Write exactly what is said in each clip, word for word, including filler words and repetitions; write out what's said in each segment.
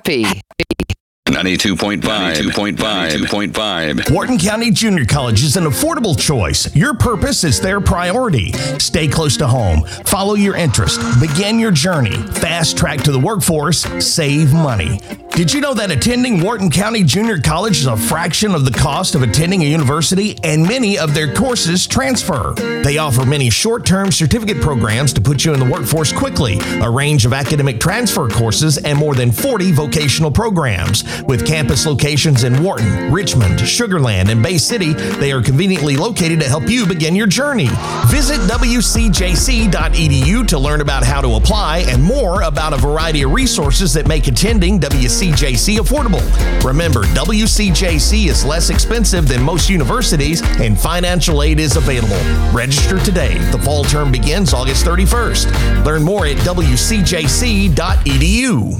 Happy. ninety-two point five. ninety-two point five. ninety-two point five. Wharton County Junior College is an affordable choice. Your purpose is their priority. Stay close to home. Follow your interest. Begin your journey. Fast track to the workforce. Save money. Did you know that attending Wharton County Junior College is a fraction of the cost of attending a university, and many of their courses transfer? They offer many short-term certificate programs to put you in the workforce quickly, a range of academic transfer courses, and more than forty vocational programs. With campus locations in Wharton, Richmond, Sugar Land, and Bay City, they are conveniently located to help you begin your journey. Visit w c j c dot e d u to learn about how to apply and more about a variety of resources that make attending W C J C affordable. Remember, W C J C is less expensive than most universities, and financial aid is available. Register today. The fall term begins August thirty-first. Learn more at w c j c dot e d u.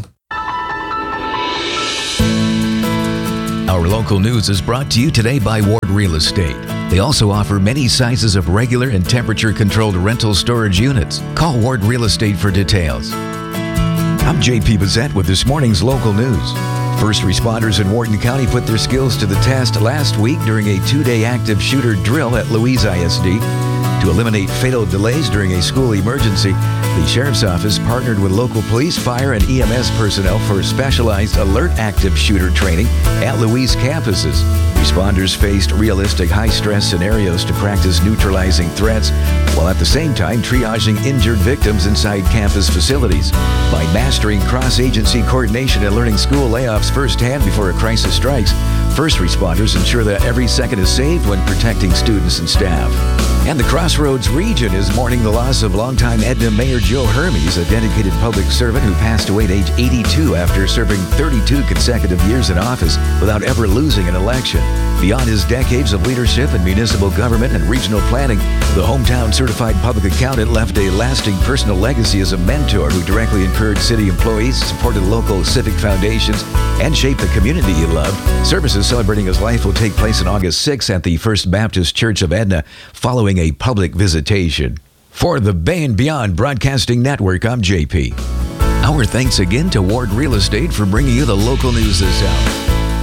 Our local news is brought to you today by Ward Real Estate. They also offer many sizes of regular and temperature-controlled rental storage units. Call Ward Real Estate for details. I'm J P Bazette with this morning's local news. First responders in Wharton County put their skills to the test last week during a two-day active shooter drill at Louise I S D. To eliminate fatal delays during a school emergency, the Sheriff's Office partnered with local police, fire, and E M S personnel for specialized alert active shooter training at Louise campuses. Responders faced realistic high-stress scenarios to practice neutralizing threats, while at the same time triaging injured victims inside campus facilities. By mastering cross-agency coordination and learning school layoffs firsthand before a crisis strikes, first responders ensure that every second is saved when protecting students and staff. And the Crossroads region is mourning the loss of longtime Edna Mayor Joe Hermes, a dedicated public servant who passed away at age eighty-two after serving thirty-two consecutive years in office without ever losing an election. Beyond his decades of leadership in municipal government and regional planning, the hometown certified public accountant left a lasting personal legacy as a mentor who directly encouraged city employees, supported local civic foundations, and shaped the community he loved. Services celebrating his life will take place on August sixth at the First Baptist Church of Edna, following a public visitation. For the Bay and Beyond Broadcasting Network, I'm J P. Our thanks again to Ward Real Estate for bringing you the local news this hour.